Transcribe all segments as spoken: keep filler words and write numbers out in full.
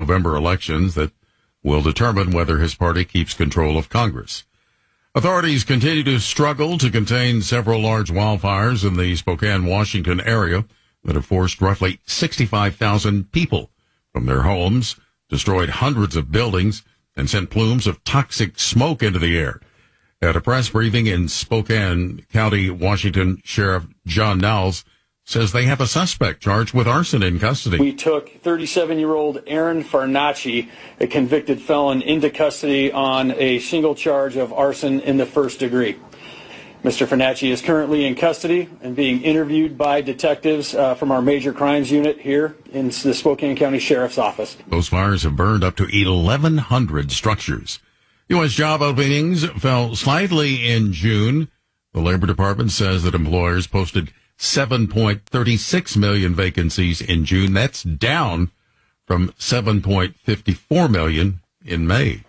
November elections that will determine whether his party keeps control of Congress. Authorities continue to struggle to contain several large wildfires in the Spokane, Washington area that have forced roughly sixty-five thousand people from their homes, destroyed hundreds of buildings, and sent plumes of toxic smoke into the air. At a press briefing in Spokane County, Washington, Sheriff John Niles says they have a suspect charged with arson in custody. We took thirty-seven-year-old Aaron Farnacci, a convicted felon, into custody on a single charge of arson in the first degree. Mister Farnacci is currently in custody and being interviewed by detectives uh, from our major crimes unit here in the Spokane County Sheriff's Office. Those fires have burned up to eleven hundred structures. U S job openings fell slightly in June. The Labor Department says that employers posted seven point three six million vacancies in June. That's down from seven point five four million in May.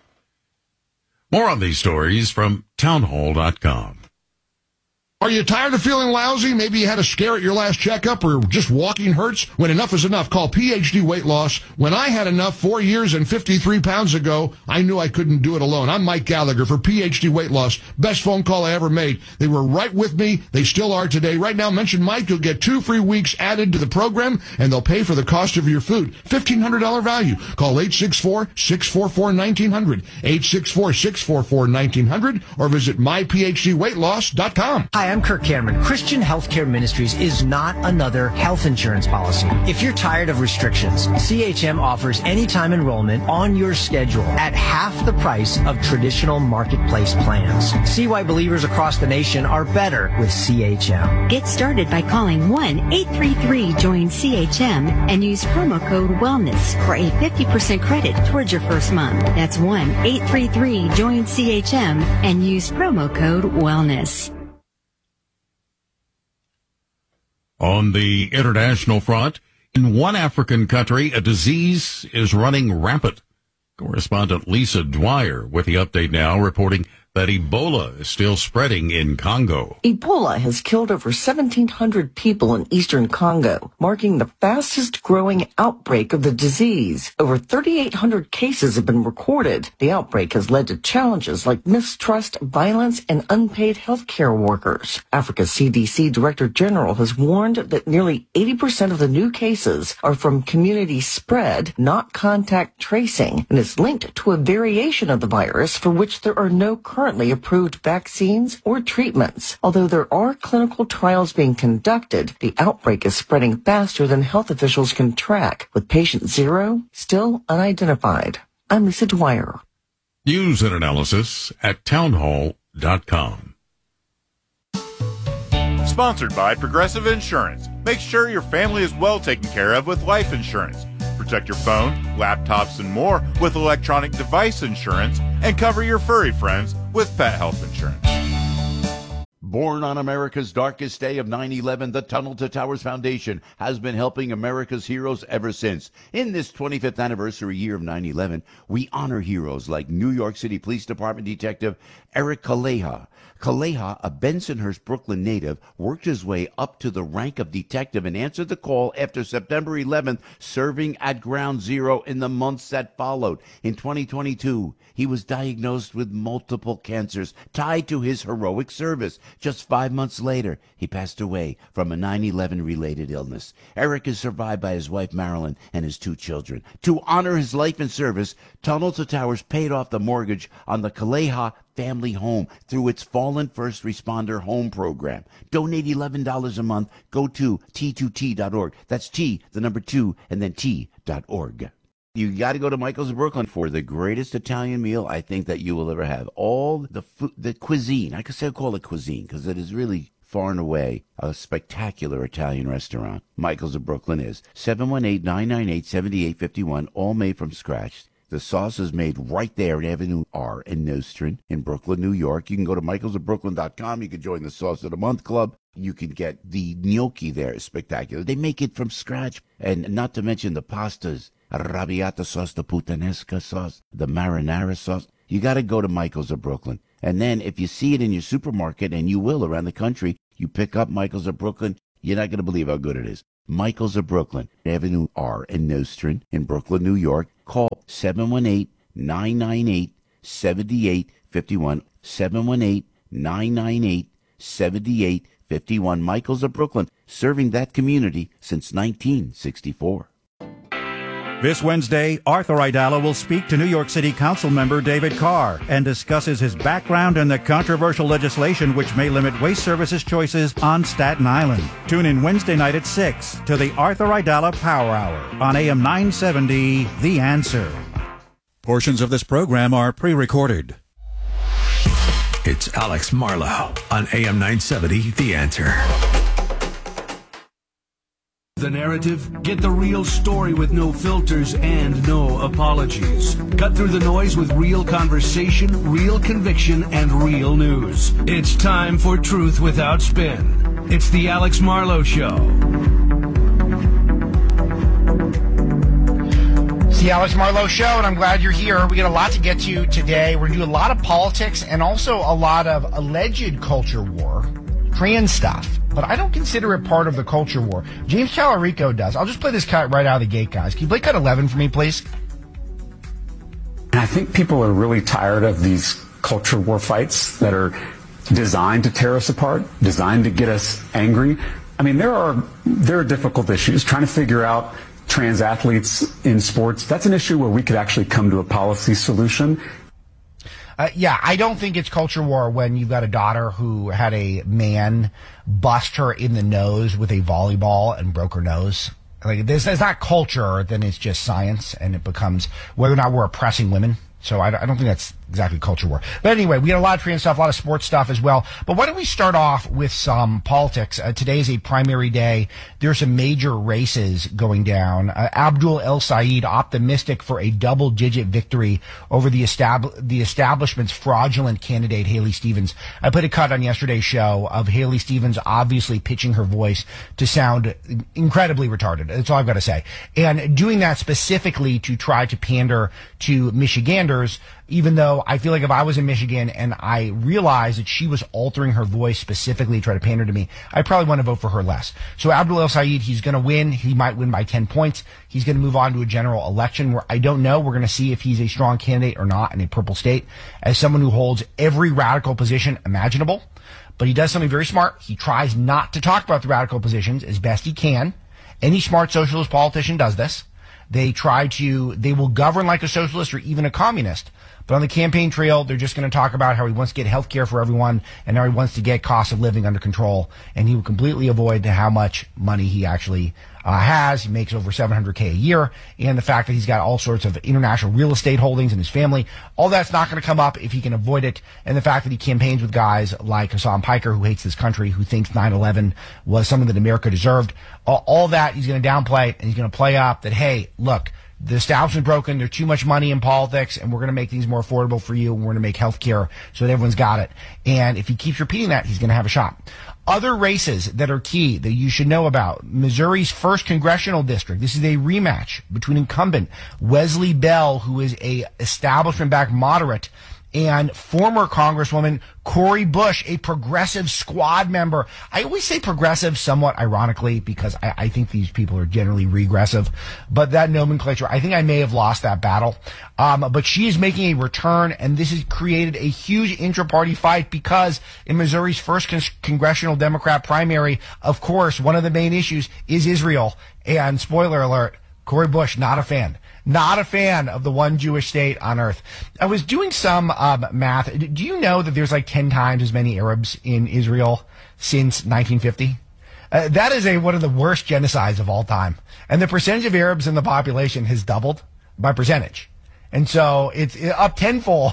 More on these stories from townhall dot com. Are you tired of feeling lousy? Maybe you had a scare at your last checkup or just walking hurts? When enough is enough, call P H D Weight Loss. When I had enough four years and fifty-three pounds ago, I knew I couldn't do it alone. I'm Mike Gallagher for P H D Weight Loss. Best phone call I ever made. They were right with me. They still are today. Right now, mention Mike. You'll get two free weeks added to the program, and they'll pay for the cost of your food. fifteen hundred dollars value. Call eight six four, six four four, one nine zero zero, eight six four, six four four, one nine zero zero, or visit my p h d weight loss dot com. Hi, I'm Kirk Cameron. Christian Healthcare Ministries is not another health insurance policy. If you're tired of restrictions, C H M offers anytime enrollment on your schedule at half the price of traditional marketplace plans. See why believers across the nation are better with C H M. Get started by calling one eight three three join C H M and use promo code WELLNESS for a fifty percent credit towards your first month. That's one eight three three join C H M and use promo code WELLNESS. On the international front, in one African country, a disease is running rampant. Correspondent Lisa Dwyer with the update now, reporting that Ebola is still spreading in Congo. Ebola has killed over seventeen hundred people in eastern Congo, marking the fastest growing outbreak of the disease. Over thirty-eight hundred cases have been recorded. The outbreak has led to challenges like mistrust, violence, and unpaid healthcare workers. Africa's C D C Director General has warned that nearly eighty percent of the new cases are from community spread, not contact tracing, and is linked to a variation of the virus for which there are no currently approved vaccines or treatments. Although there are clinical trials being conducted, the outbreak is spreading faster than health officials can track, with patient zero still unidentified. I'm Lisa Dwyer. News and analysis at townhall dot com. Sponsored by Progressive Insurance. Make sure your family is well taken care of with life insurance. Protect your phone, laptops, and more with electronic device insurance, and cover your furry friends with pet health insurance. Born on America's darkest day of nine eleven, the Tunnel to Towers Foundation has been helping America's heroes ever since. In this twenty-fifth anniversary year of nine eleven, we honor heroes like New York City Police Department Detective Eric Kaleha. Kaleha, a Bensonhurst, Brooklyn native, worked his way up to the rank of detective and answered the call after September eleventh, serving at Ground Zero in the months that followed. In twenty twenty-two, he was diagnosed with multiple cancers tied to his heroic service. Just five months later, he passed away from a nine eleven related illness. Eric is survived by his wife Marilyn and his two children. To honor his life and service, Tunnel to Towers paid off the mortgage on the Kaleha family home through its Fallen First Responder Home Program. Donate eleven dollars a month. Go to T two T dot org. That's T, the number two, and then T dot org. You got to go to Michael's of Brooklyn for the greatest Italian meal I think that you will ever have. All the food, the cuisine, I could say I call it cuisine because it is really far and away a spectacular Italian restaurant. Michael's of Brooklyn is seven one eight, nine nine eight, seven eight five one, all made from scratch. The sauce is made right there at Avenue R in Nostrand in Brooklyn, New York. You can go to michaels of brooklyn dot com. You can join the Sauce of the Month Club. You can get the gnocchi there. It's spectacular. They make it from scratch. And not to mention the pastas, arrabbiata sauce, the puttanesca sauce, the marinara sauce. You got to go to Michael's of Brooklyn. And then if you see it in your supermarket, and you will around the country, you pick up Michael's of Brooklyn, you're not going to believe how good it is. Michael's of Brooklyn, Avenue R in Nostrand in Brooklyn, New York. Call seven one eight, nine nine eight, seven eight five one. seven one eight, nine nine eight, seven eight five one. Michael's of Brooklyn, serving that community since nineteen sixty-four. This Wednesday, Arthur Aidala will speak to New York City Council member David Carr and discusses his background in the controversial legislation which may limit waste services choices on Staten Island. Tune in Wednesday night at six to the Arthur Aidala Power Hour on A M nine seventy, The Answer. Portions of this program are pre-recorded. It's Alex Marlowe on A M nine seventy, The Answer. The narrative, get the real story with no filters and no apologies. Cut through the noise with real conversation, real conviction, and real news. It's time for Truth Without Spin. It's the Alex Marlowe Show. It's the Alex Marlowe Show, and I'm glad you're here. We got a lot to get to today. We're going to do a lot of politics and also a lot of alleged culture war, trans stuff. But I don't consider it part of the culture war. James Talarico does. I'll just play this cut right out of the gate, guys. Can you play cut eleven for me, please? And I think people are really tired of these culture war fights that are designed to tear us apart, designed to get us angry. I mean, there are there are difficult issues. Trying to figure out trans athletes in sports, that's an issue where we could actually come to a policy solution. Uh, yeah, I don't think it's culture war when you've got a daughter who had a man bust her in the nose with a volleyball and broke her nose. Like, this is not culture, then it's just science, and it becomes whether or not we're oppressing women. So I, I don't think that's exactly culture war. But anyway, we got a lot of trans stuff, a lot of sports stuff as well. But why don't we start off with some politics? Uh, today is a primary day. There's some major races going down. Uh, Abdul El Sayed optimistic for a double-digit victory over the, estab- the establishment's fraudulent candidate, Haley Stevens. I put a cut on yesterday's show of Haley Stevens obviously pitching her voice to sound incredibly retarded. That's all I've got to say. And doing that specifically to try to pander to Michiganders, even though I feel like if I was in Michigan and I realized that she was altering her voice specifically to try to pander to me, I probably want to vote for her less. So Abdul El Sayed, he's going to win. He might win by ten points. He's going to move on to a general election where I don't know. We're going to see if he's a strong candidate or not in a purple state. As someone who holds every radical position imaginable, but he does something very smart. He tries not to talk about the radical positions as best he can. Any smart socialist politician does this. They try to, they will govern like a socialist or even a communist. But on the campaign trail, they're just going to talk about how he wants to get health care for everyone and how he wants to get cost of living under control. And he will completely avoid how much money he actually uh, has. He makes over seven hundred K a year. And the fact that he's got all sorts of international real estate holdings in his family. All that's not going to come up if he can avoid it. And the fact that he campaigns with guys like Hassan Piker, who hates this country, who thinks nine eleven was something that America deserved. All, all that he's going to downplay, and he's going to play up that, hey, look, the establishment's broken, there's too much money in politics, and we're going to make things more affordable for you, and we're going to make health care so that everyone's got it. And if he keeps repeating that, he's going to have a shot. Other races that are key that you should know about. Missouri's first congressional district. This is a rematch between incumbent Wesley Bell, who is a establishment-backed moderate, and former Congresswoman Cori Bush, a progressive squad member. I always say progressive somewhat ironically because I, I think these people are generally regressive, but that nomenclature, I think I may have lost that battle. Um, but she is making a return, and this has created a huge intra-party fight because in Missouri's first con- congressional Democrat primary, of course, one of the main issues is Israel. And spoiler alert, Cori Bush, not a fan. Not a fan of the one Jewish state on earth. I was doing some um, math. Do you know that there's like ten times as many Arabs in Israel since nineteen fifty? Uh, that is a one of the worst genocides of all time. And the percentage of Arabs in the population has doubled by percentage. And so it's up tenfold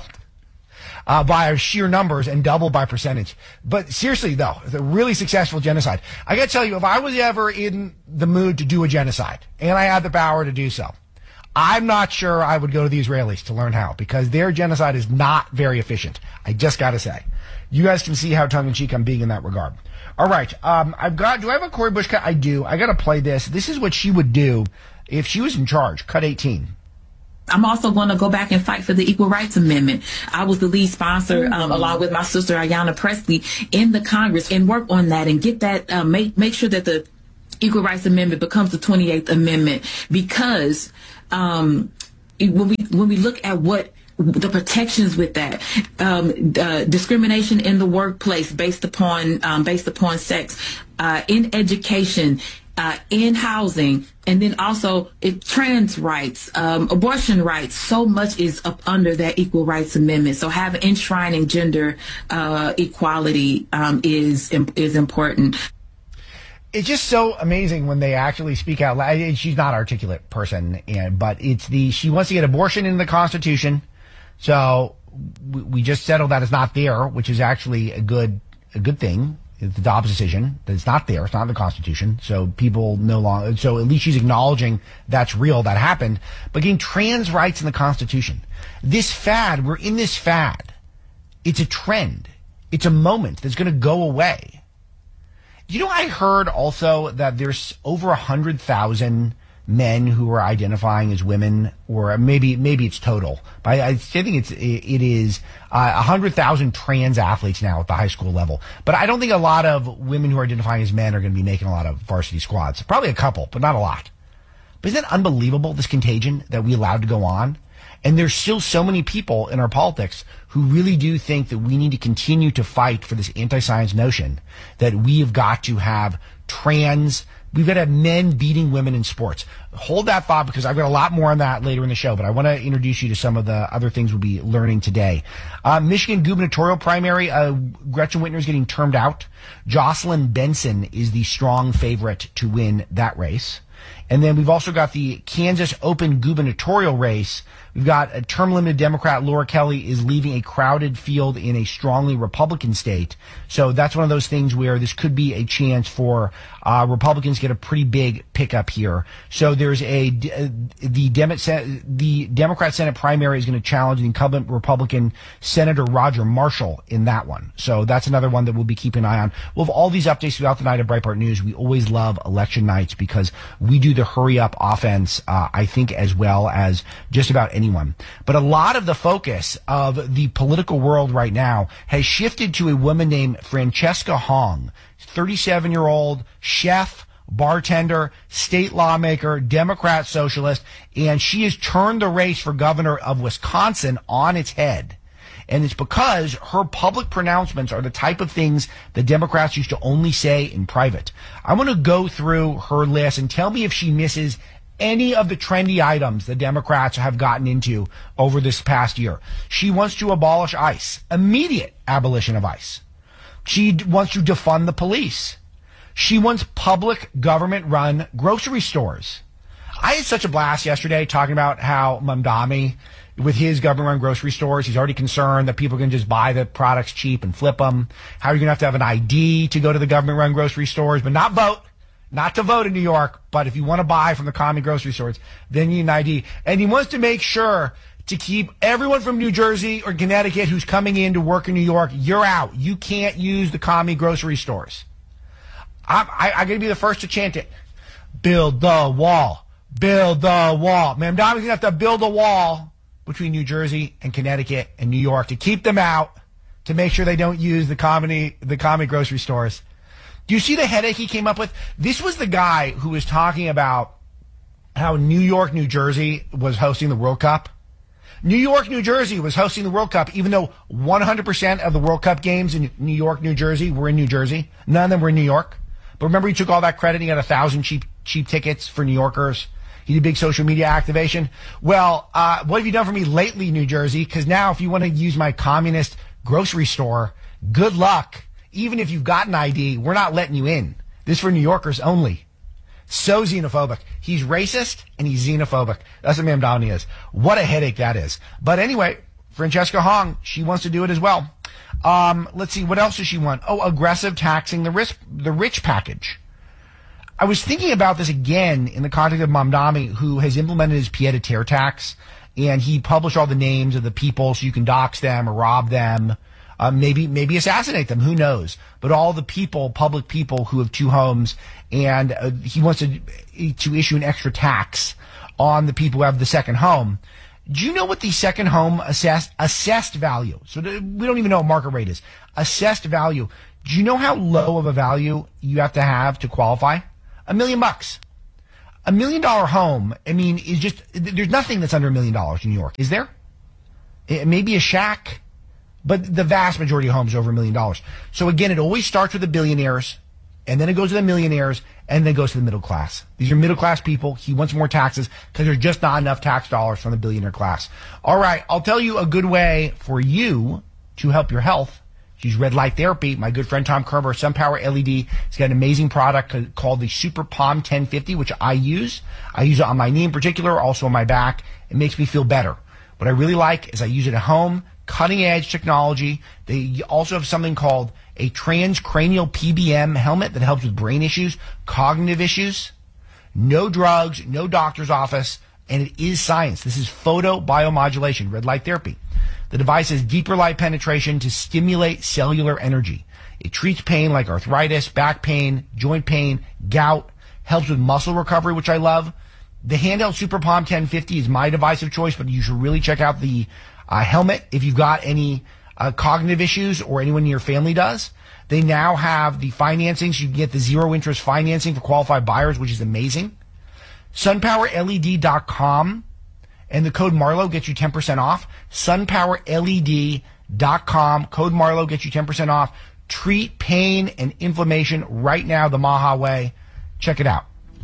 uh, by sheer numbers and doubled by percentage. But seriously, though, it's a really successful genocide. I got to tell you, if I was ever in the mood to do a genocide and I had the power to do so, I'm not sure I would go to the Israelis to learn how, because their genocide is not very efficient. I just got to say. You guys can see how tongue-in-cheek I'm being in that regard. All right. Um, I've got, do I have a Cori Bush cut? I do. I got to play this. This is what she would do if she was in charge. Cut eighteen. I'm also going to go back and fight for the Equal Rights Amendment. I was the lead sponsor, um, along with my sister, Ayanna Pressley, in the Congress, and work on that and get that, uh, make, make sure that the Equal Rights Amendment becomes the twenty-eighth Amendment, because um, when we when we look at what the protections with that, um, uh, discrimination in the workplace based upon um, based upon sex, uh, in education, uh, in housing, and then also it, trans rights, um, abortion rights. So much is up under that Equal Rights Amendment. So having enshrining gender uh, equality um, is is important. It's just so amazing when they actually speak out loud. She's not an articulate person, and, but it's the she wants to get abortion into the Constitution. So we, we just settled that it's not there, which is actually a good a good thing. It's the Dobbs decision that it's not there. It's not in the Constitution. So people no longer. So at least she's acknowledging that's real. That happened. But getting trans rights in the Constitution, this fad. We're in this fad. It's a trend. It's a moment that's going to go away. You know, I heard also that there's over a hundred thousand men who are identifying as women, or maybe maybe it's total, but I, I think it's it is uh, a hundred thousand trans athletes now at the high school level. But I don't think a lot of women who are identifying as men are going to be making a lot of varsity squads. Probably a couple, but not a lot. But isn't that unbelievable? This contagion that we allowed to go on, and there's still so many people in our politics who really do think that we need to continue to fight for this anti-science notion that we have got to have trans. We've got to have men beating women in sports. Hold that thought, because I've got a lot more on that later in the show, but I want to introduce you to some of the other things we'll be learning today. Uh, Michigan gubernatorial primary, uh, Gretchen Whitmer is getting termed out. Jocelyn Benson is the strong favorite to win that race. And then we've also got the Kansas open gubernatorial race. We've got a term-limited Democrat, Laura Kelly, is leaving a crowded field in a strongly Republican state. So that's one of those things where this could be a chance for uh, Republicans to get a pretty big pickup here. So there's a the, Dem- the Democrat Senate primary is going to challenge the incumbent Republican Senator Roger Marshall in that one. So that's another one that we'll be keeping an eye on. We'll have all these updates throughout the night at Breitbart News. We always love election nights because we do the hurry-up offense, uh, I think, as well as just about anyone. But a lot of the focus of the political world right now has shifted to a woman named Francesca Hong, thirty-seven-year-old chef, bartender, state lawmaker, Democrat socialist, and she has turned the race for governor of Wisconsin on its head. And it's because her public pronouncements are the type of things the Democrats used to only say in private. I want to go through her list and tell me if she misses any of the trendy items the Democrats have gotten into over this past year. She wants to abolish ICE, immediate abolition of ICE. She wants to defund the police. She wants public government-run grocery stores. I had such a blast yesterday talking about how Mamdani, with his government-run grocery stores, he's already concerned that people can just buy the products cheap and flip them. How you're going to have to have an I D to go to the government-run grocery stores, but not vote. Not to vote in New York, but if you want to buy from the common grocery stores, then you need an I D. And he wants to make sure to keep everyone from New Jersey or Connecticut who's coming in to work in New York, you're out. You can't use the commie grocery stores. I'm, I, I'm going to be the first to chant it. Build the wall. Build the wall. Mamdani's going to have to build a wall between New Jersey and Connecticut and New York to keep them out, to make sure they don't use the commie, the commie grocery stores. Do you see the headache he came up with? This was the guy who was talking about how New York, New Jersey was hosting the World Cup. New York, New Jersey was hosting the World Cup, even though one hundred percent of the World Cup games in New York, New Jersey were in New Jersey. None of them were in New York. But remember, he took all that credit. He got a thousand cheap cheap tickets for New Yorkers. He did big social media activation. Well, uh, what have you done for me lately, New Jersey? Because now if you want to use my communist grocery store, good luck. Even if you've got an I D, we're not letting you in. This is for New Yorkers only. So xenophobic. He's racist and he's xenophobic. That's what Mamdani is. What a headache that is. But anyway, Francesca Hong, she wants to do it as well. Um, let's see, what else does she want? Oh, aggressive taxing the rich, the rich package. I was thinking about this again in the context of Mamdani, who has implemented his pied-à-terre tax, and he published all the names of the people so you can dox them or rob them. Uh, maybe maybe assassinate them. Who knows? But all the people, public people who have two homes, and uh, he wants to to issue an extra tax on the people who have the second home. Do you know what the second home assessed assessed value? So we don't even know what market rate is. Assessed value. Do you know how low of a value you have to have to qualify? A million bucks. A million dollar home, I mean, is just, there's nothing that's under a million dollars in New York. Is there? It, maybe a shack, but the vast majority of homes are over a million dollars. So again, it always starts with the billionaires, and then it goes to the millionaires, and then it goes to the middle class. These are middle class people. He wants more taxes because there's just not enough tax dollars from the billionaire class. All right, I'll tell you a good way for you to help your health. Use red light therapy. My good friend Tom Kerber, SunPower L E D, has got an amazing product called the Super Palm ten fifty, which I use. I use it on my knee in particular, also on my back. It makes me feel better. What I really like is I use it at home, cutting edge technology. They also have something called a transcranial P B M helmet that helps with brain issues, cognitive issues. No drugs, no doctor's office, and it is science. This is photobiomodulation, red light therapy. The device has deeper light penetration to stimulate cellular energy. It treats pain like arthritis, back pain, joint pain, gout, helps with muscle recovery, which I love. The handheld Super Palm ten fifty is my device of choice, but you should really check out the uh, helmet if you've got any uh, cognitive issues or anyone in your family does. They now have the financing, so you can get the zero interest financing for qualified buyers, which is amazing. sun power L E D dot com. And the code Marlowe gets you ten percent off. sun power L E D dot com. Code Marlowe gets you ten percent off. Treat pain and inflammation right now the Maha way. Check it out.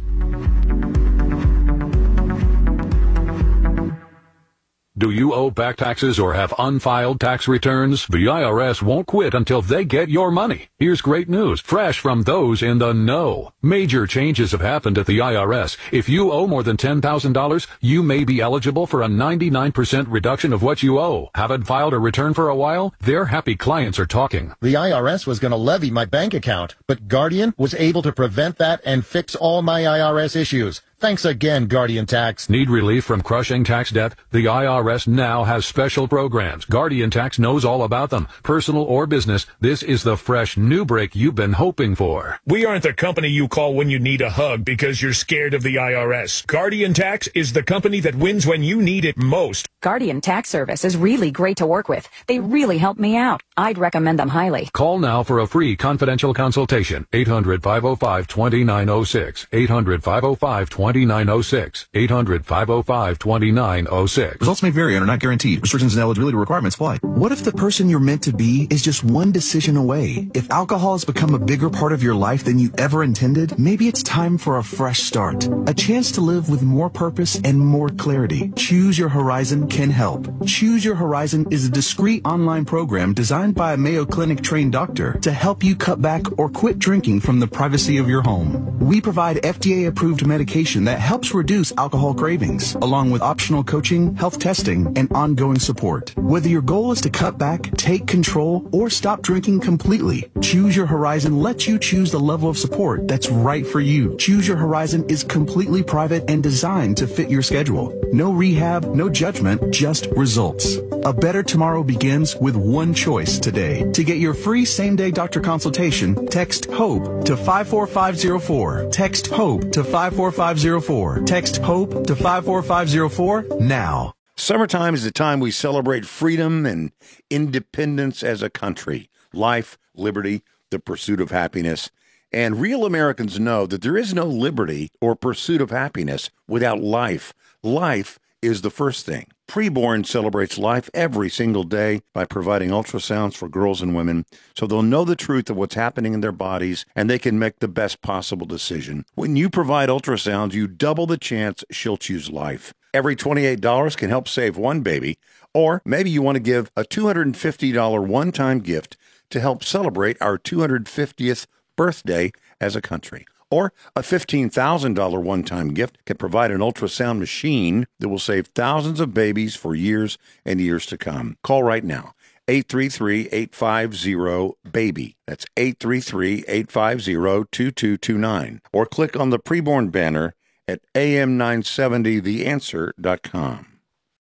Do you owe back taxes or have unfiled tax returns? The I R S won't quit until they get your money. Here's great news, fresh from those in the know. Major changes have happened at the I R S. If you owe more than ten thousand dollars, you may be eligible for a ninety-nine percent reduction of what you owe. Haven't filed a return for a while? Their happy clients are talking. The I R S was going to levy my bank account, but Guardian was able to prevent that and fix all my I R S issues. Thanks again, Guardian Tax. Need relief from crushing tax debt? The I R S now has special programs. Guardian Tax knows all about them. Personal or business, this is the fresh new break you've been hoping for. We aren't the company you call when you need a hug because you're scared of the I R S. Guardian Tax is the company that wins when you need it most. Guardian Tax Service is really great to work with. They really help me out. I'd recommend them highly. Call now for a free confidential consultation. eight hundred, five oh five, two nine oh six. eight hundred, five oh five, two nine oh six. eight hundred, five oh five, two nine oh six. Results may vary and are not guaranteed. Restrictions and eligibility requirements apply. What if the person you're meant to be is just one decision away? If alcohol has become a bigger part of your life than you ever intended, maybe it's time for a fresh start. A chance to live with more purpose and more clarity. Choose Your Horizon can help. Choose Your Horizon is a discreet online program designed by a Mayo Clinic trained doctor to help you cut back or quit drinking from the privacy of your home. We provide F D A approved medication that helps reduce alcohol cravings, along with optional coaching, health testing, and ongoing support. Whether your goal is to cut back, take control, or stop drinking completely, Choose Your Horizon lets you choose the level of support that's right for you. Choose Your Horizon is completely private and designed to fit your schedule. No rehab, no judgment, just results. A better tomorrow begins with one choice today. To get your free same-day doctor consultation, text HOPE to five four five zero four. Text HOPE to five four five zero four. Text HOPE to five four five zero four now. Summertime is the time we celebrate freedom and independence as a country. Life, liberty, the pursuit of happiness. And real Americans know that there is no liberty or pursuit of happiness without life. Life is the first thing. Preborn celebrates life every single day by providing ultrasounds for girls and women so they'll know the truth of what's happening in their bodies and they can make the best possible decision. When you provide ultrasounds, you double the chance she'll choose life. Every twenty-eight dollars can help save one baby, or maybe you want to give a two hundred fifty dollars one-time gift to help celebrate our two hundred fiftieth birthday as a country. Or a fifteen thousand dollars one-time gift can provide an ultrasound machine that will save thousands of babies for years and years to come. Call right now, eight three three, eight five zero, BABY. That's eight three three, eight five zero, two two two nine. Or click on the preborn banner at A M nine seventy the answer dot com.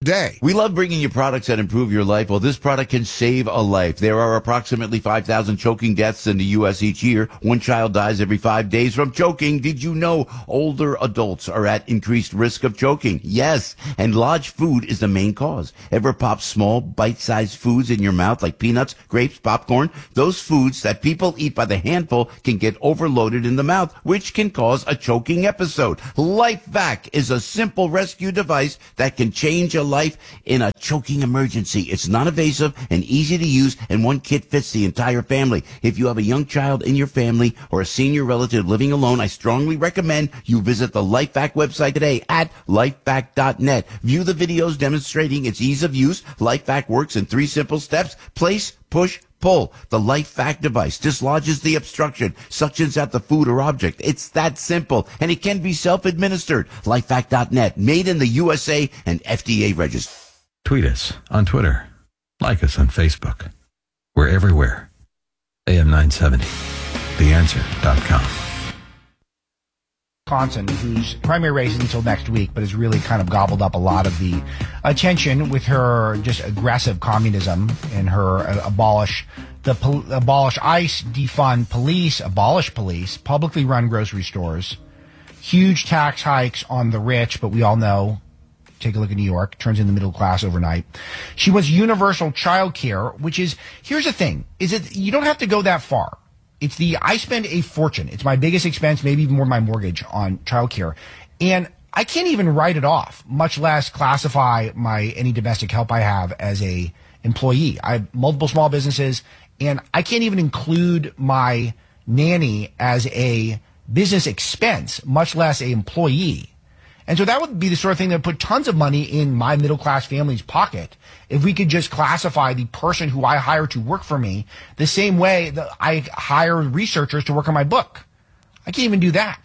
day. We love bringing you products that improve your life. Well, this product can save a life. There are approximately five thousand choking deaths in the U S each year. One child dies every five days from choking. Did you know older adults are at increased risk of choking? Yes, and large food is the main cause. Ever pop small, bite-sized foods in your mouth like peanuts, grapes, popcorn? Those foods that people eat by the handful can get overloaded in the mouth, which can cause a choking episode. LifeVac is a simple rescue device that can change a life in a choking emergency. It's non-invasive and easy to use, and one kit fits the entire family. If you have a young child in your family or a senior relative living alone, I strongly recommend you visit the LifeVac website today at lifevac dot net. View the videos demonstrating its ease of use. LifeVac works in three simple steps: place, push, pull. The LifeVac device dislodges the obstruction, suctions out the food or object. It's that simple, and it can be self-administered. lifevac dot net, made in the U S A and F D A registered. Tweet us on Twitter. Like us on Facebook. We're everywhere. A M nine seventy, the answer dot com. Wisconsin, whose primary race is until next week, but has really kind of gobbled up a lot of the attention with her just aggressive communism and her uh, abolish the pol- abolish ICE, defund police, abolish police, publicly run grocery stores, huge tax hikes on the rich, but we all know, take a look at New York, turns in the middle class overnight. She wants universal child care, which is, here's the thing, is that you don't have to go that far. It's the, I spend a fortune. It's my biggest expense, maybe even more my mortgage on childcare. And I can't even write it off, much less classify my, any domestic help I have as a employee. I have multiple small businesses, and I can't even include my nanny as a business expense, much less a employee. And so that would be the sort of thing that would put tons of money in my middle class family's pocket if we could just classify the person who I hire to work for me the same way that I hire researchers to work on my book. I can't even do that.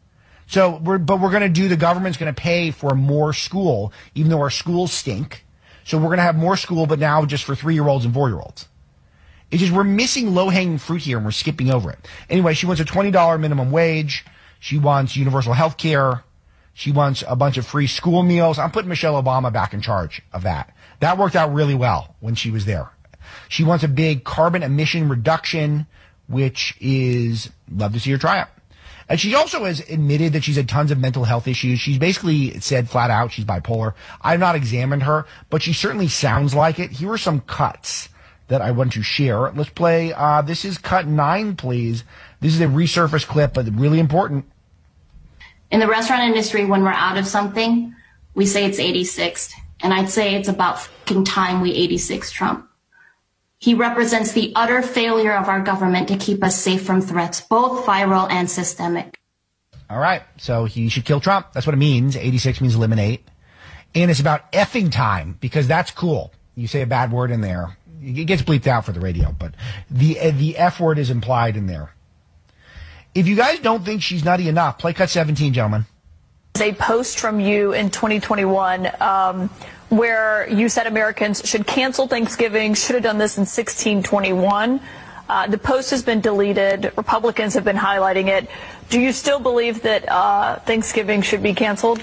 So we're, but we're going to do, the government's going to pay for more school, even though our schools stink. So we're going to have more school, but now just for three-year-olds and four-year-olds. It's just, we're missing low-hanging fruit here and we're skipping over it. Anyway, she wants a twenty dollars minimum wage. She wants universal health care. She wants a bunch of free school meals. I'm putting Michelle Obama back in charge of that. That worked out really well when she was there. She wants a big carbon emission reduction, which is, love to see her try it. And she also has admitted that she's had tons of mental health issues. She's basically said flat out she's bipolar. I've not examined her, but she certainly sounds like it. Here are some cuts that I want to share. Let's play, uh, this is cut nine, please. This is a resurfaced clip, but really important. In the restaurant industry, when we're out of something, we say it's eighty-sixth. And I'd say it's about fucking time we eighty-six Trump. He represents the utter failure of our government to keep us safe from threats, both viral and systemic. All right. So he should kill Trump. That's what it means. eighty-six means eliminate. And it's about effing time, because that's cool. You say a bad word in there. It gets bleeped out for the radio, but the, the F word is implied in there. If you guys don't think she's nutty enough, play cut seventeen, gentlemen. A post from you in twenty twenty-one um, where you said Americans should cancel Thanksgiving, should have done this in sixteen twenty-one. Uh, the post has been deleted. Republicans have been highlighting it. Do you still believe that uh, Thanksgiving should be canceled?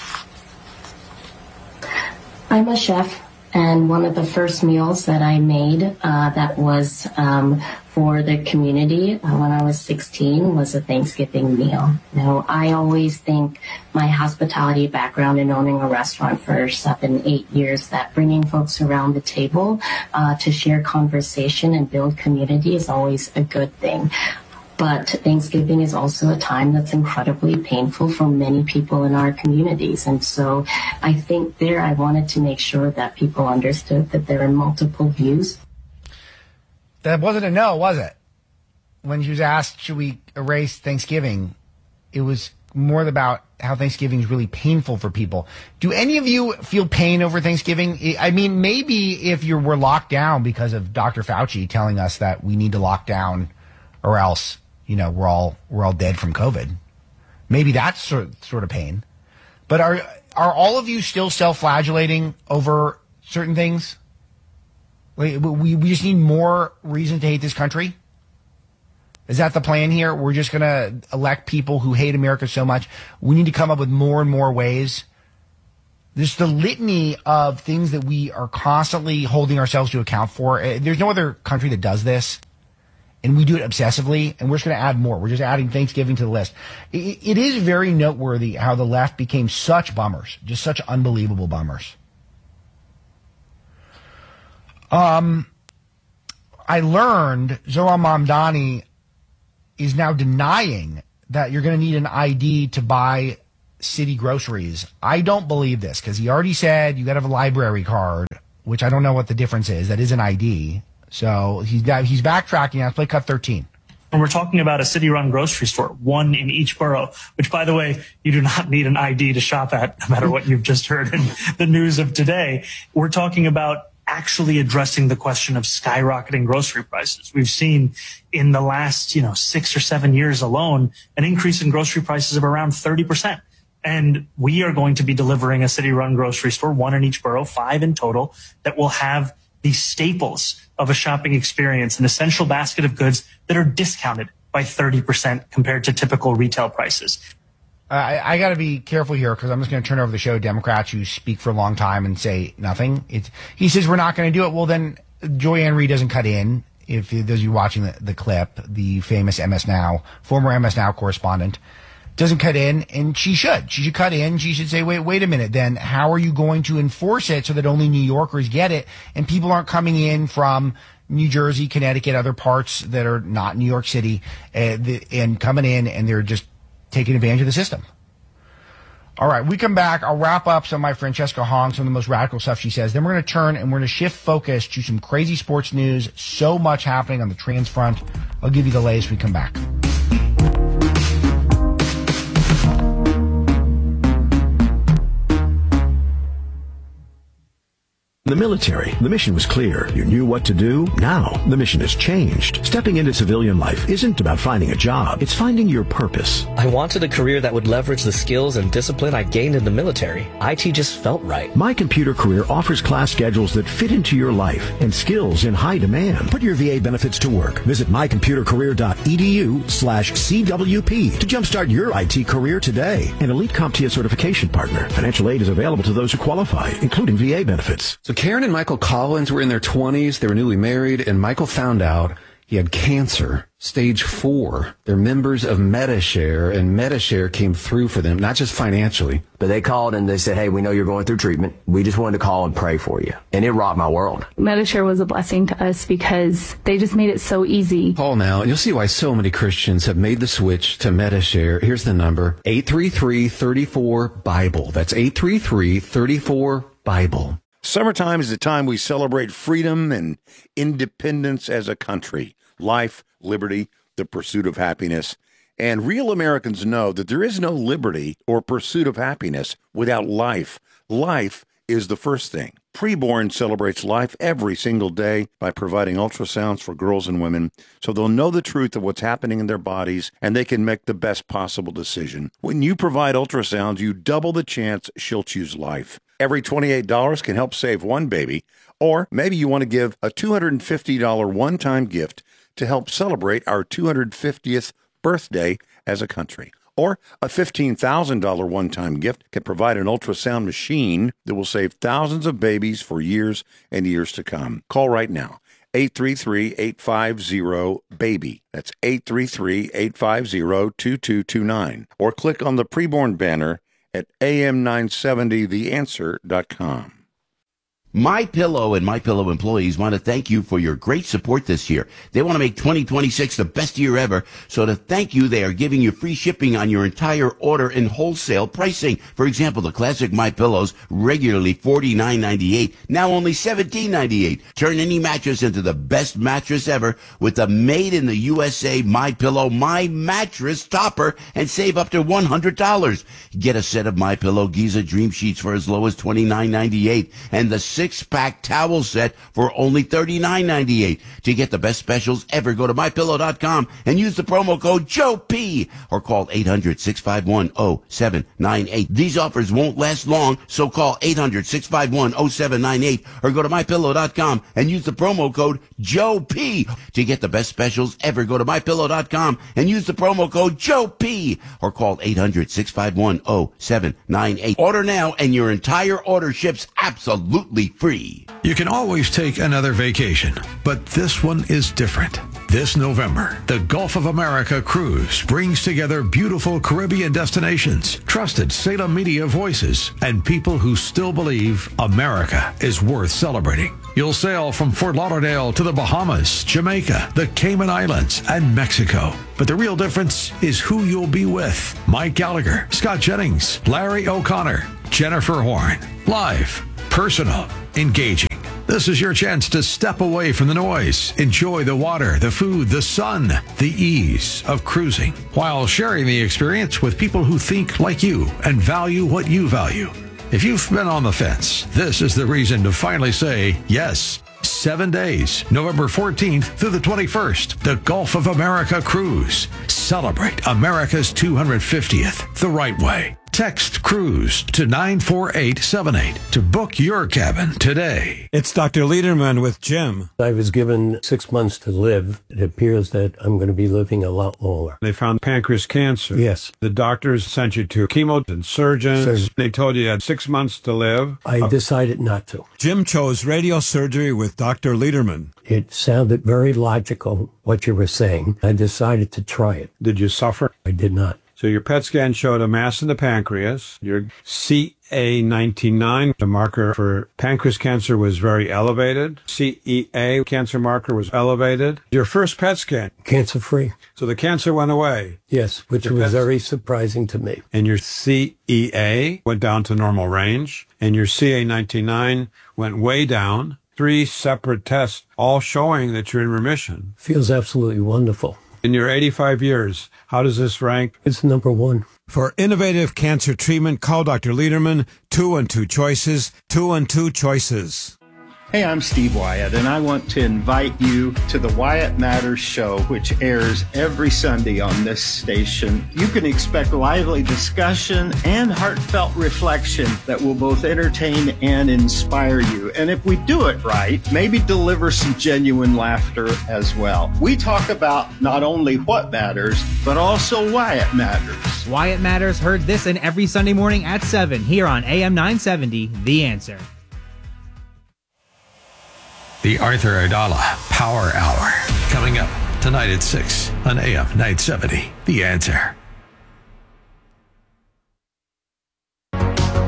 I'm a chef, and one of the first meals that I made uh, that was um, for the community uh, when I was sixteen was a Thanksgiving meal. Now, I always think my hospitality background in owning a restaurant for seven, eight years, that bringing folks around the table uh, to share conversation and build community is always a good thing. But Thanksgiving is also a time that's incredibly painful for many people in our communities. And so I think there I wanted to make sure that people understood that there are multiple views. That wasn't a no, was it? When she was asked, should we erase Thanksgiving, it was more about how Thanksgiving is really painful for people. Do any of you feel pain over Thanksgiving? I mean, maybe if you were locked down because of Doctor Fauci telling us that we need to lock down or else, you know, we're all we're all dead from COVID. Maybe that's sort sort of pain. But are are all of you still self-flagellating over certain things? We, we we just need more reason to hate this country? Is that the plan here? We're just going to elect people who hate America so much. We need to come up with more and more ways This the litany of things that we are constantly holding ourselves to account for. There's no other country that does this, and we do it obsessively, and we're just going to add more. We're just adding Thanksgiving to the list. It, it is very noteworthy how the left became such bummers, just such unbelievable bummers. Um, I learned Zohran Mamdani is now denying that you're going to need an I D to buy city groceries. I don't believe this because he already said you got to have a library card, which I don't know what the difference is. That is an I D. So he's he's backtracking. Let's play cut thirteen. And we're talking about a city-run grocery store, one in each borough, which, by the way, you do not need an I D to shop at, no matter what you've just heard in the news of today. We're talking about actually addressing the question of skyrocketing grocery prices. We've seen in the last, you know, six or seven years alone, an increase in grocery prices of around thirty percent. And we are going to be delivering a city-run grocery store, one in each borough, five in total, that will have the staples of a shopping experience, an essential basket of goods that are discounted by thirty percent compared to typical retail prices. I, I got to be careful here because I'm just going to turn over the show to Democrats who speak for a long time and say nothing. It's, he says we're not going to do it. Well, then Joy-Ann Reid doesn't cut in. If those of you watching the, the clip, the famous M S Now, former M S Now correspondent, doesn't cut in, and she should. She should cut in. She should say, wait, wait a minute, then how are you going to enforce it so that only New Yorkers get it and people aren't coming in from New Jersey, Connecticut, other parts that are not New York City, uh, the, and coming in and they're just taking advantage of the system. All right, we come back. I'll wrap up some of my Francesca Hong, some of the most radical stuff she says. Then we're going to turn and we're going to shift focus to some crazy sports news. So much happening on the trans front. I'll give you the latest when we come back. In the military, the mission was clear. You knew what to do. Now, the mission has changed. Stepping into civilian life isn't about finding a job. It's finding your purpose. I wanted a career that would leverage the skills and discipline I gained in the military. I T just felt right. My Computer Career offers class schedules that fit into your life and skills in high demand. Put your V A benefits to work. Visit mycomputercareer.edu slash CWP to jumpstart your I T career today. An Elite CompTIA certification partner. Financial aid is available to those who qualify, including V A benefits. So Karen and Michael Collins were in their twenties. They were newly married, and Michael found out he had cancer, stage four. They're members of Medi-Share, and Medi-Share came through for them, not just financially. But they called and they said, hey, we know you're going through treatment. We just wanted to call and pray for you. And it rocked my world. Medi-Share was a blessing to us because they just made it so easy. Call now, and you'll see why so many Christians have made the switch to Medi-Share. Here's the number, eight three three, three four, BIBLE. That's eight three three, three four, BIBLE. Summertime is the time we celebrate freedom and independence as a country, life, liberty, the pursuit of happiness. And real Americans know that there is no liberty or pursuit of happiness without life. Life is the first thing. Preborn celebrates life every single day by providing ultrasounds for girls and women so they'll know the truth of what's happening in their bodies and they can make the best possible decision. When you provide ultrasounds, you double the chance she'll choose life. Every twenty-eight dollars can help save one baby, or maybe you want to give a two hundred fifty dollars one-time gift to help celebrate our two hundred fiftieth birthday as a country. Or a fifteen thousand dollars one-time gift can provide an ultrasound machine that will save thousands of babies for years and years to come. Call right now, eight three three, eight five zero, BABY. That's eight three three, eight five zero, two two two nine. Or click on the preborn banner at A M nine seventy the answer dot com. MyPillow and MyPillow employees want to thank you for your great support this year. They want to make twenty twenty-six the best year ever. So to thank you, they are giving you free shipping on your entire order and wholesale pricing. For example, the classic MyPillows, regularly forty-nine ninety-eight, now only seventeen ninety-eight. Turn any mattress into the best mattress ever with the made in the U S A MyPillow My Mattress Topper and save up to one hundred dollars. Get a set of MyPillow Giza Dream Sheets for as low as twenty-nine ninety-eight and the six-pack towel set for only thirty-nine ninety-eight. To get the best specials ever, go to my pillow dot com and use the promo code Joe P or call eight hundred, six five one, oh seven nine eight. These offers won't last long, so call eight hundred, six five one, oh seven nine eight or go to my pillow dot com and use the promo code Joe P. To get the best specials ever, go to my pillow dot com and use the promo code Joe P or call eight hundred, six five one, oh seven nine eight. Order now and your entire order ships absolutely free. You can always take another vacation, but this one is different. This November, the Gulf of America Cruise brings together beautiful Caribbean destinations, trusted Salem media voices, and people who still believe America is worth celebrating. You'll sail from Fort Lauderdale to the Bahamas, Jamaica, the Cayman Islands, and Mexico. But the real difference is who you'll be with. Mike Gallagher, Scott Jennings, Larry O'Connor, Jennifer Horn. Live, personal, engaging. This is your chance to step away from the noise, enjoy the water, the food, the sun, the ease of cruising, while sharing the experience with people who think like you and value what you value. If you've been on the fence, this is the reason to finally say yes. Seven days, November fourteenth through the twenty-first, the Gulf of America Cruise. Celebrate America's two hundred fiftieth the right way. Text CRUISE to nine four eight seven eight to book your cabin today. It's Doctor Lederman with Jim. I was given six months to live. It appears that I'm going to be living a lot longer. They found pancreas cancer. Yes. The doctors sent you to chemo and surgeons. Surgeon. They told you you had six months to live. I uh, decided not to. Jim chose radio surgery with Doctor Lederman. It sounded very logical, what you were saying. I decided to try it. Did you suffer? I did not. So your P E T scan showed a mass in the pancreas. Your C A ninety-nine, the marker for pancreas cancer, was very elevated. C E A, cancer marker, was elevated. Your first P E T scan. Cancer-free. So the cancer went away. Yes, which Your was P E T very surprising to me. And your C E A went down to normal range. And your C A ninety-nine went way down. Three separate tests, all showing that you're in remission. Feels absolutely wonderful. In your eighty-five years, how does this rank? It's number one. For innovative cancer treatment, call Doctor Lederman, two and two choices, two and two choices. Hey, I'm Steve Wyatt, and I want to invite you to the Wyatt Matters Show, which airs every Sunday on this station. You can expect lively discussion and heartfelt reflection that will both entertain and inspire you. And if we do it right, maybe deliver some genuine laughter as well. We talk about not only what matters, but also why it matters. Wyatt Matters, heard this and every Sunday morning at seven here on A M nine seventy, The Answer. The Arthur Aidala Power Hour. Coming up tonight at six on A M nine seventy. The Answer. All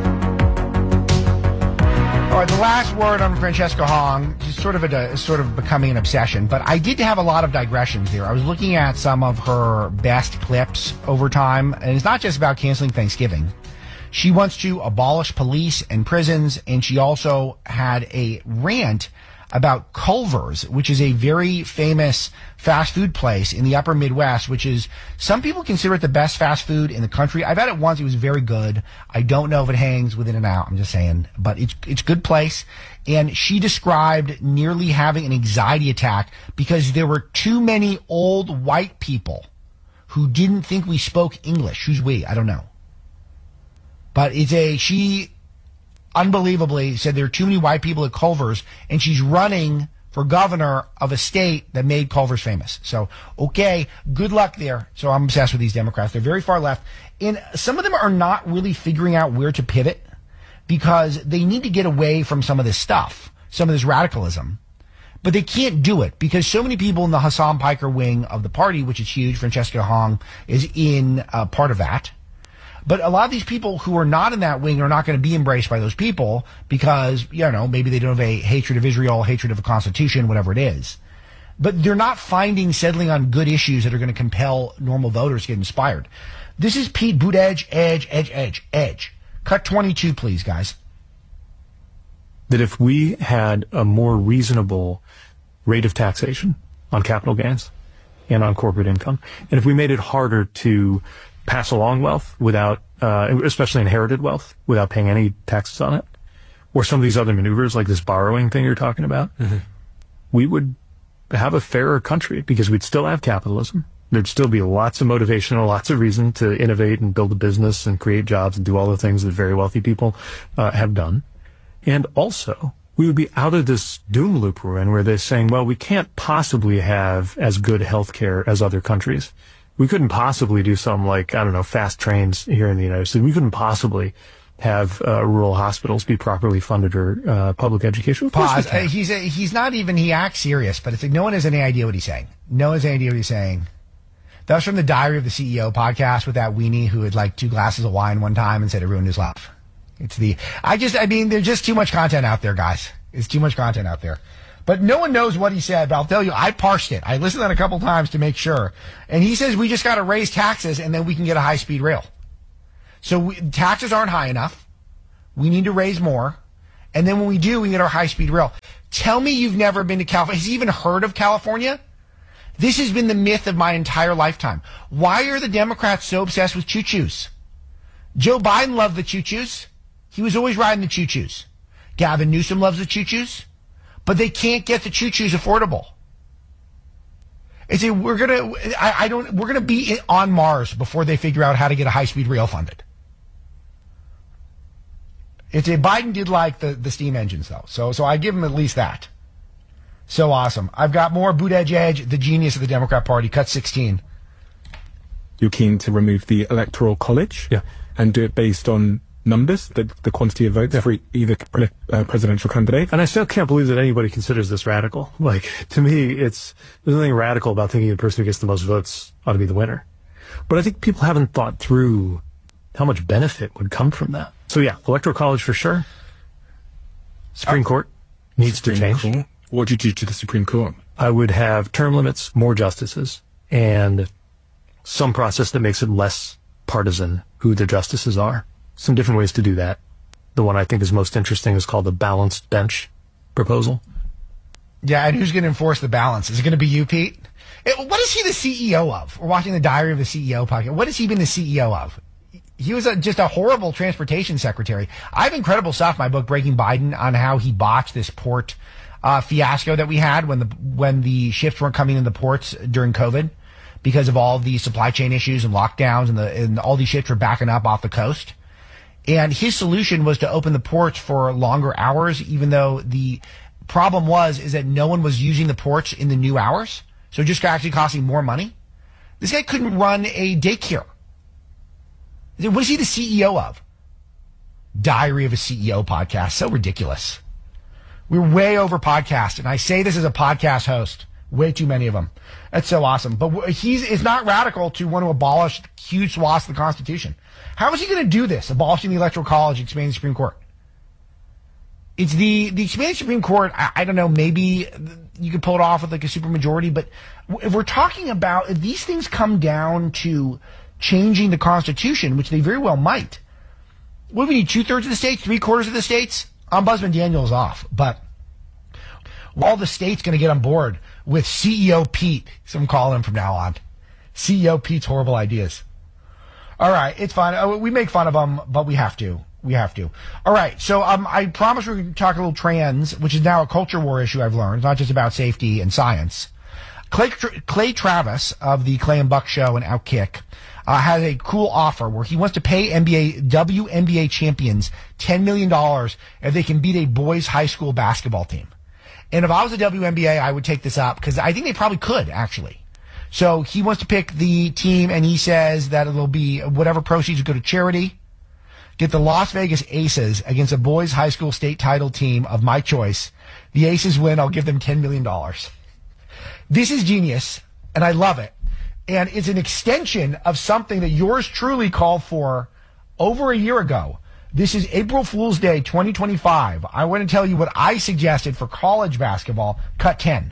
right, the last word on Francesca Hong is sort of a, sort of becoming an obsession, but I did have a lot of digressions there. I was looking at some of her best clips over time, and it's not just about canceling Thanksgiving. She wants to abolish police and prisons, and she also had a rant about Culver's, which is a very famous fast food place in the upper Midwest, which is, some people consider it the best fast food in the country. I've had it once. It was very good. I don't know if it hangs with In-N-Out. I'm just saying, but it's, it's a good place. And she described nearly having an anxiety attack because there were too many old white people who didn't think we spoke English. Who's we? I don't know. But it's a, she unbelievably said there are too many white people at Culver's, and she's running for governor of a state that made Culver's famous. So, okay, good luck there. So I'm obsessed with these Democrats. They're very far left. And some of them are not really figuring out where to pivot because they need to get away from some of this stuff, some of this radicalism. But they can't do it because so many people in the Hassan Piker wing of the party, which is huge, Francesca Hong is in uh, part of that. But a lot of these people who are not in that wing are not going to be embraced by those people because, you know, maybe they don't have a hatred of Israel, hatred of the Constitution, whatever it is. But they're not finding settling on good issues that are going to compel normal voters to get inspired. This is Pete Buttigieg, edge, edge, edge, edge. Cut twenty-two, please, guys. That if we had a more reasonable rate of taxation on capital gains and on corporate income, and if we made it harder to pass along wealth without, uh, especially inherited wealth, without paying any taxes on it, or some of these other maneuvers like this borrowing thing you're talking about, mm-hmm. we would have a fairer country because we'd still have capitalism. There'd still be lots of motivation and lots of reason to innovate and build a business and create jobs and do all the things that very wealthy people uh, have done. And also, we would be out of this doom loop we're in where they're saying, well, we can't possibly have as good health care as other countries. We couldn't possibly do something like, I don't know, fast trains here in the United States. We couldn't possibly have uh, rural hospitals be properly funded or uh, public education. Of course Pause. we can. Uh, he's, a, he's not even, he acts serious, but it's like no one has any idea what he's saying. No one has any idea what he's saying. That was from the Diary of the C E O podcast with that weenie who had like two glasses of wine one time and said it ruined his life. It's the, I just, I mean, there's just too much content out there, guys. It's too much content out there. But no one knows what he said, but I'll tell you, I parsed it. I listened to that a couple times to make sure. And he says we just got to raise taxes and then we can get a high-speed rail. So we, taxes aren't high enough. We need to raise more. And then when we do, we can get our high-speed rail. Tell me you've never been to California. Has he even heard of California? This has been the myth of my entire lifetime. Why are the Democrats so obsessed with choo-choos? Joe Biden loved the choo-choos. He was always riding the choo-choos. Gavin Newsom loves the choo-choos. But they can't get the choo-choos affordable. It's a, we're gonna, I, I don't, we're gonna be on Mars before they figure out how to get a high-speed rail funded. It's a, Biden did like the, the steam engines though. So, so I give him at least that. So awesome. I've got more Buttigieg Edge, the genius of the Democrat Party, cut sixteen. You're keen to remove the Electoral College? Yeah. And do it based on numbers, the, the quantity of votes yeah. for either uh, presidential candidate. And I still can't believe that anybody considers this radical. Like, to me, it's, there's nothing radical about thinking the person who gets the most votes ought to be the winner. But I think people haven't thought through how much benefit would come from that. So yeah, Electoral College for sure. Supreme uh, Court needs Supreme to change. Court. What would you do to the Supreme Court? I would have term limits, more justices, and some process that makes it less partisan who the justices are. Some different ways to do that. The one I think is most interesting is called the balanced bench proposal. Yeah, and who's going to enforce the balance? Is it going to be you, Pete? It, what is he the C E O of? We're watching the Diary of the C E O podcast. What has he been the C E O of? He was a, just a horrible transportation secretary. I have incredible stuff in my book, Breaking Biden, on how he botched this port uh, fiasco that we had when the when the ships weren't coming in the ports during COVID because of all the supply chain issues and lockdowns, and, the, and all these ships were backing up off the coast. And his solution was to open the ports for longer hours, even though the problem was is that no one was using the ports in the new hours. So it just actually costing more money. This guy couldn't run a daycare. What is he the C E O of? Diary of a C E O podcast. So ridiculous. We're way over podcast, and I say this as a podcast host. Way too many of them. That's so awesome. But he's it's not radical to want to abolish huge swaths of the Constitution. How is he going to do this? Abolishing the Electoral College, expanding the Supreme Court. It's the the expanding Supreme Court. I, I don't know. Maybe you could pull it off with like a supermajority. But if we're talking about if these things come down to changing the Constitution, which they very well might, what do we need? Two thirds of the states, three quarters of the states. Ombudsman Daniel's off, but all the states going to get on board with C E O Pete. Some call him from now on. C E O Pete's horrible ideas. All right, it's fine. We make fun of them, but we have to. We have to. All right, so um, I promise we're going to talk a little trans, which is now a culture war issue I've learned. It's not just about safety and science. Clay, Clay Travis of the Clay and Buck Show and Outkick uh, has a cool offer where he wants to pay N B A W N B A champions ten million dollars if they can beat a boys' high school basketball team. And if I was a W N B A, I would take this up because I think they probably could, actually. So he wants to pick the team, and he says that it'll be whatever proceeds go to charity. Get the Las Vegas Aces against a boys' high school state title team of my choice. The Aces win. I'll give them ten million dollars. This is genius, and I love it. And it's an extension of something that yours truly called for over a year ago. This is April Fool's Day twenty twenty-five. I want to tell you what I suggested for college basketball. Cut ten.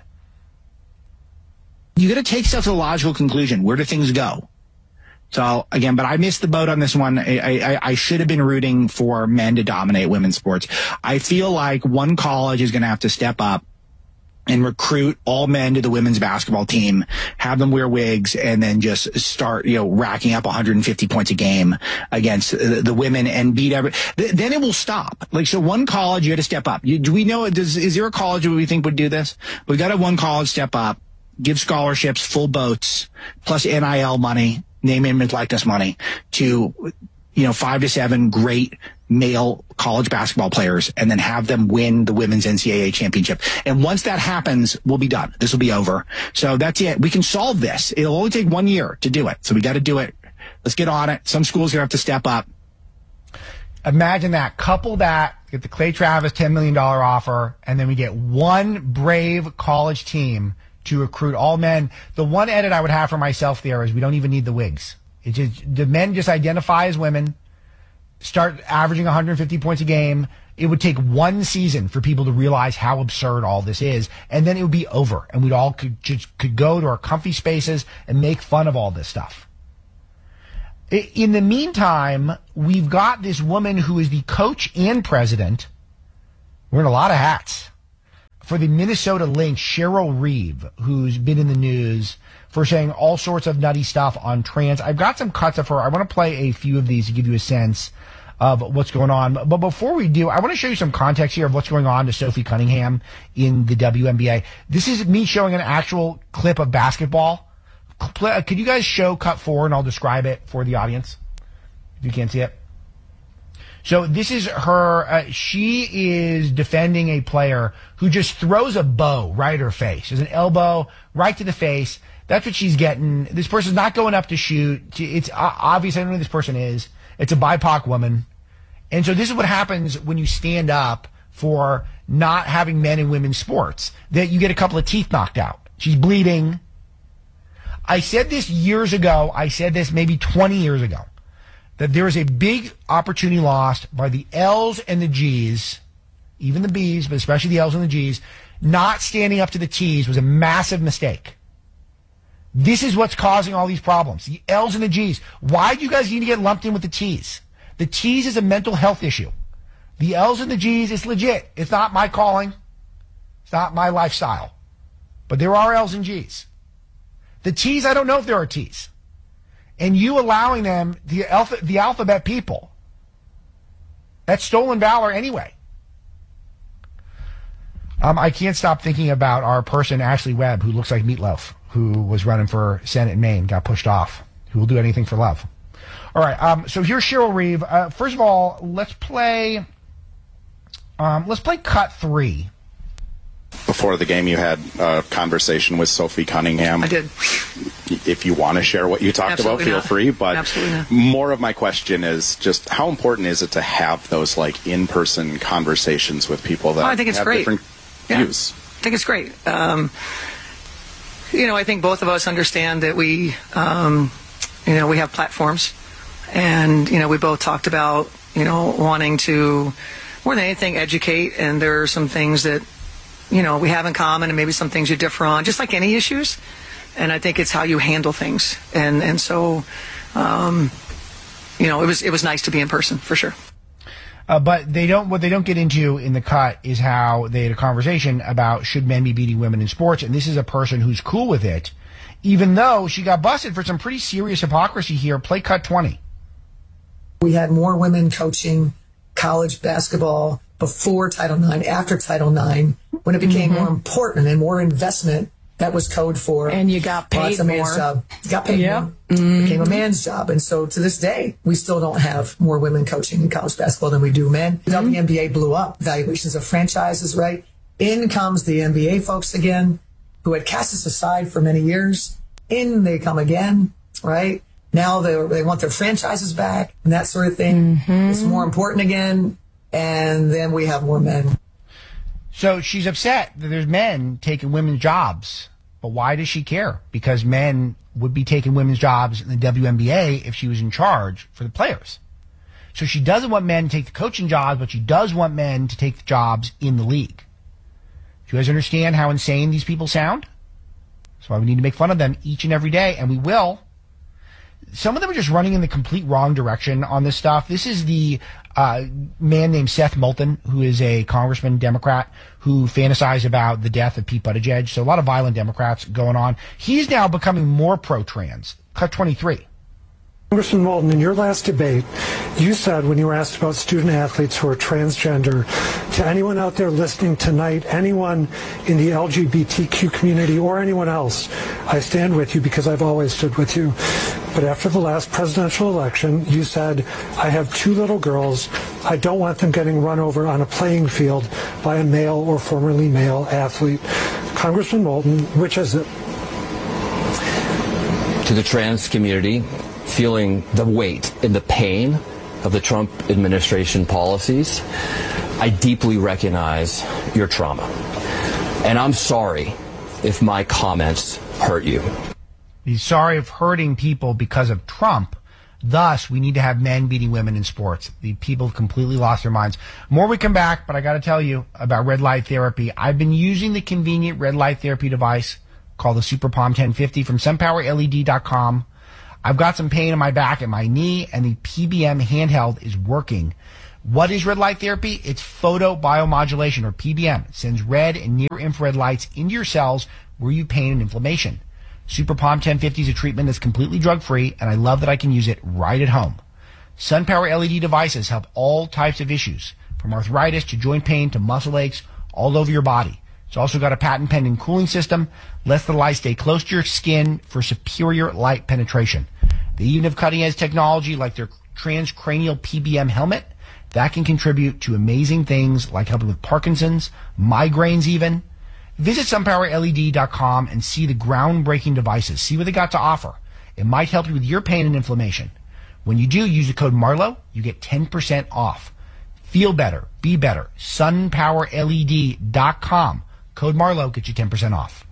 You got to take stuff to the logical conclusion. Where do things go? So again, but I missed the boat on this one. I, I, I should have been rooting for men to dominate women's sports. I feel like one college is going to have to step up and recruit all men to the women's basketball team, have them wear wigs, and then just start, you know, racking up one hundred fifty points a game against the, the women and beat every, th- then it will stop. Like, so one college, you had to step up. You, do we know, does, is there a college that we think would do this? We've got to one college step up, give scholarships, full boats, plus N I L money, name, image, likeness money to, you know, five to seven great male college basketball players, and then have them win the women's N C double A championship. And once that happens, we'll be done. This will be over. So that's it. We can solve this. It'll only take one year to do it. So we got to do it. Let's get on it. Some schools are going to have to step up. Imagine that. Couple that, get the Clay Travis ten million dollars offer, and then we get one brave college team to recruit all men. The one edit I would have for myself there is we don't even need the wigs. It just, the men just identify as women, start averaging one hundred fifty points a game. It would take one season for people to realize how absurd all this is, and then it would be over, and we'd all could just could go to our comfy spaces and make fun of all this stuff. In the meantime, we've got this woman who is the coach and president, wearing a lot of hats, for the Minnesota Lynx, Cheryl Reeve, who's been in the news for saying all sorts of nutty stuff on trans. I've got some cuts of her. I want to play a few of these to give you a sense of what's going on. But before we do, I want to show you some context here of what's going on to Sophie Cunningham in the W N B A. This is me showing an actual clip of basketball. Could you guys show cut four, and I'll describe it for the audience if you can't see it? So this is her. Uh, she is defending a player who just throws a bow right at her face. There's an elbow right to the face. That's what she's getting. This person's not going up to shoot. It's obvious. I don't know who this person is. It's a B I P O C woman. And so this is what happens when you stand up for not having men and women's sports, that you get a couple of teeth knocked out. She's bleeding. I said this years ago. I said this maybe twenty years ago, that there is a big opportunity lost by the L's and the G's, even the B's, but especially the L's and the G's. Not standing up to the T's was a massive mistake. This is what's causing all these problems. The L's and the G's. Why do you guys need to get lumped in with the T's? The T's is a mental health issue. The L's and the G's is legit. It's not my calling. It's not my lifestyle. But there are L's and G's. The T's, I don't know if there are T's. And you allowing them, the, alpha, the alphabet people, that's stolen valor anyway. Um, I can't stop thinking about our person, Ashley Webb, who looks like Meatloaf, who was running for Senate in Maine, got pushed off, who will do anything for love. All right, um, so here's Cheryl Reeve. Uh, first of all, let's play, um, let's play cut three. Before the game, you had a conversation with Sophie Cunningham. I did. If you want to share what you talked Absolutely about, feel not. free. But Absolutely not. more of my question is just how important is it to have those like in-person conversations with people that Oh, I think it's have great. different Yeah. views? I think it's great. Um, you know, I think both of us understand that we, um, you know, we have platforms, and you know, we both talked about, you know, wanting to more than anything educate, and there are some things that, you know, we have in common, and maybe some things you differ on, just like any issues. And I think it's how you handle things, and and so, um, you know, it was it was nice to be in person for sure. Uh, but they don't. What they don't get into in the cut is how they had a conversation about should men be beating women in sports, and this is a person who's cool with it, even though she got busted for some pretty serious hypocrisy here. Play cut twenty. We had more women coaching college basketball before Title nine, after Title nine, when it became Mm-hmm. more important and more investment. That was code for. And you got well, paid it's a man's more. job. You got paid Yep. more. Mhm. It became a man's job. And so to this day, we still don't have more women coaching in college basketball than we do men. The W N B A blew up. Valuations of franchises, right? In comes the N B A folks again, who had cast us aside for many years. In they come again, right? Now they they want their franchises back and that sort of thing. It's more important again. And then we have more men. So she's upset that there's men taking women's jobs. But why does she care? Because men would be taking women's jobs in the W N B A if she was in charge for the players. So she doesn't want men to take the coaching jobs, but she does want men to take the jobs in the league. Do you guys understand how insane these people sound? That's why we need to make fun of them each and every day, and we will. some of them are just running in the complete wrong direction on this stuff. This is the uh, man named Seth Moulton, who is a congressman, Democrat, who fantasized about the death of Pete Buttigieg. So a lot of violent Democrats going on. He's now becoming more pro-trans. Cut twenty-three. Congressman Moulton, in your last debate, you said when you were asked about student athletes who are transgender, to anyone out there listening tonight, anyone in the L G B T Q community or anyone else, I stand with you because I've always stood with you. But after the last presidential election, you said, I have two little girls. I don't want them getting run over on a playing field by a male or formerly male athlete. Congressman Moulton, which is it? To the trans community, feeling the weight and the pain of the Trump administration policies, I deeply recognize your trauma. And I'm sorry if my comments hurt you. He's sorry of hurting people because of Trump. Thus, we need to have men beating women in sports. The people have completely lost their minds. More we come back, but I got to tell you about red light therapy. I've been using the convenient red light therapy device called the Super Palm ten fifty from sunpower L E D dot com. I've got some pain in my back and my knee, and the P B M handheld is working. What is red light therapy? It's photobiomodulation, or P B M. It sends red and near-infrared lights into your cells where you have pain and inflammation. Super Palm ten fifty is a treatment that's completely drug-free, and I love that I can use it right at home. SunPower L E D devices help all types of issues, from arthritis to joint pain to muscle aches, all over your body. It's also got a patent-pending cooling system, lets the light stay close to your skin for superior light penetration. They even have cutting-edge technology like their transcranial P B M helmet that can contribute to amazing things like helping with Parkinson's, migraines even. Visit sunpower L E D dot com and see the groundbreaking devices. See what they got to offer. It might help you with your pain and inflammation. When you do, use the code MARLOW. You get ten percent off. Feel better. Be better. sunpower L E D dot com. Code MARLOW gets you ten percent off.